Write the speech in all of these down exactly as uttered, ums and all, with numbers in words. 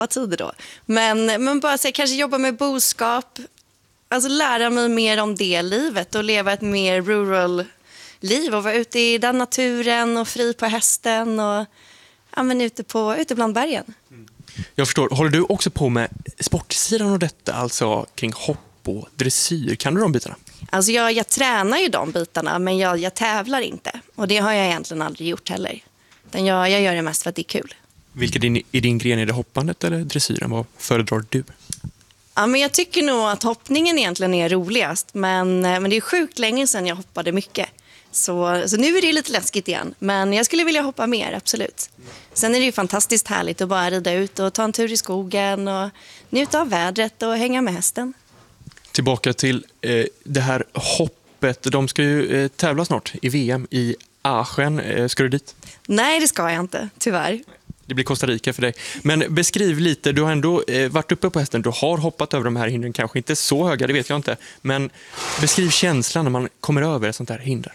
tider då. Men, men bara så här, kanske jobba med boskap, alltså lära mig mer om det livet och leva ett mer rural liv och vara ute i den naturen och fri på hästen och ja, men ute, på, ute bland bergen. Jag förstår. Håller du också på med sportsidan av detta, alltså kring hopp och dressyr? Kan du de bitarna? Alltså jag, jag tränar ju de bitarna, men jag, jag tävlar inte. Och det har jag egentligen aldrig gjort heller. Utan jag, jag gör det mest för att det är kul. Vilket är din, är din gren? Är det hoppandet eller dressyren? Vad föredrar du? Ja, men jag tycker nog att hoppningen egentligen är roligast. Men, men det är sjukt länge sedan jag hoppade mycket. Så, så nu är det lite läskigt igen. Men jag skulle vilja hoppa mer, absolut. Sen är det ju fantastiskt härligt att bara rida ut och ta en tur i skogen och njuta av vädret och hänga med hästen. Tillbaka till eh, det här hoppet. De ska ju eh, tävla snart i V M i Aachen. Eh, ska du dit? Nej, det ska jag inte, tyvärr. Det blir Costa Rica för dig. Men beskriv lite, du har ändå eh, varit uppe på hästen. Du har hoppat över de här hindren, kanske inte så höga, det vet jag inte. Men beskriv känslan när man kommer över ett sånt här hinder.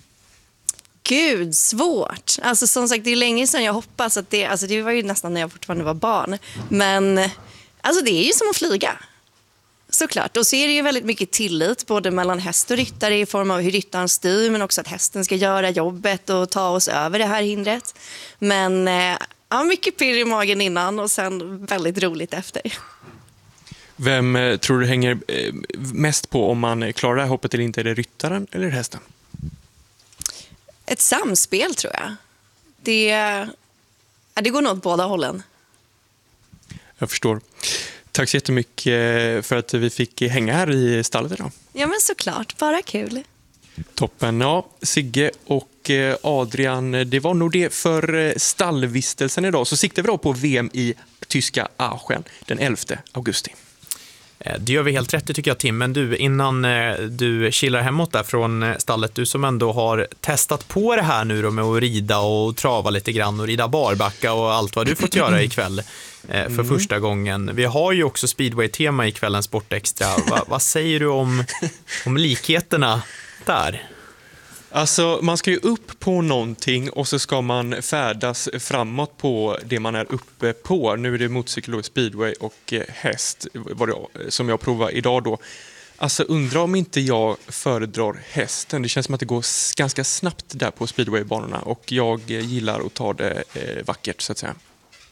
Gud, svårt. Alltså som sagt, det är länge sedan jag hoppas att det, alltså det var ju nästan när jag fortfarande var barn. Men alltså det är ju som att flyga. Såklart. Och så är det ju väldigt mycket tillit både mellan häst och ryttare i form av hur ryttaren styr, men också att hästen ska göra jobbet och ta oss över det här hindret. Men ja, mycket pirr i magen innan och sen väldigt roligt efter. Vem eh, tror du hänger eh, mest på om man klarar det här hoppet eller inte? Är det ryttaren eller hästen? Ett samspel tror jag. Det, ja, det går nog åt båda hållen. Jag förstår. Tack så jättemycket för att vi fick hänga här i stallet idag. Ja, men såklart. Bara kul. Toppen. Ja, Sigge och Adrian, det var nog det för stallvistelsen idag. Så siktar vi då på V M i tyska Aachen den elfte augusti. Det gör vi helt rätt, tycker jag, Tim. Men du, innan du chillar hemåt där från stallet, du som ändå har testat på det här nu då med att rida och trava lite grann och rida barbacka och allt vad du fått göra ikväll för mm. första gången. Vi har ju också speedway-tema i kvällens Sportextra. Va, vad säger du om, om likheterna där? Alltså, man ska ju upp på någonting och så ska man färdas framåt på det man är uppe på. Nu är det motorcykel, speedway och häst var det, som jag provar idag då. Alltså, undrar om inte jag föredrar hästen. Det känns som att det går ganska snabbt där på speedwaybanorna och jag gillar att ta det eh, vackert, så att säga.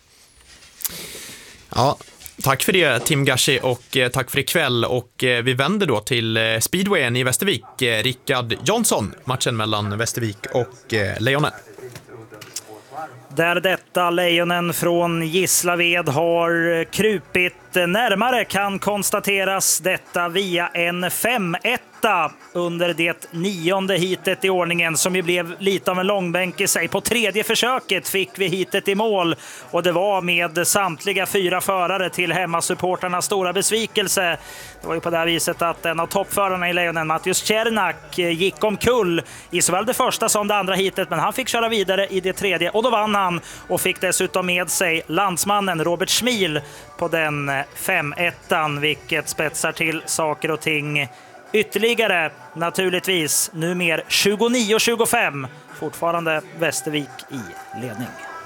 Ja, tack för det, Tim Gashi, och eh, tack för ikväll. Och eh, vi vänder då till eh, speedwayen i Västervik. Eh, Rickard Jonsson, matchen mellan Västervik och eh, Lejonen. Där detta Lejonen från Gislaved har krupit närmare kan konstateras detta via en fem ett under det nionde hitet i ordningen, som ju blev lite av en långbänk i sig. På tredje försöket fick vi hitet i mål och det var med samtliga fyra förare till hemmasupportarnas stora besvikelse. Det var ju på det här viset att en av toppförarna i Lejonen, Mattias Czernak, gick omkull i såväl det första som det andra hitet, men han fick köra vidare i det tredje och då vann han och fick dessutom med sig landsmannen Robert Schmil på den fem ett, vilket spetsar till saker och ting ytterligare. Naturligtvis nummer tjugonio tjugofem, fortfarande Västervik i ledning.